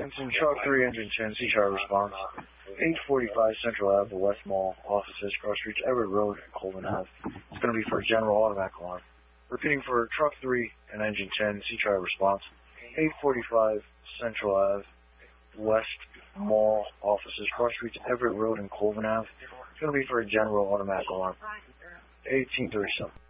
Benson, Truck 3, Engine 10, C-Chart response. 845 Central Ave, the West Mall, offices, cross streets, Everett Road, and Colvin Ave. It's going to be for a general automatic alarm. Repeating for Truck 3 and Engine 10, C-Chart response. 845 Central Ave, West Mall, offices, cross streets, Everett Road, and Colvin Ave. It's going to be for a general automatic alarm. 1837.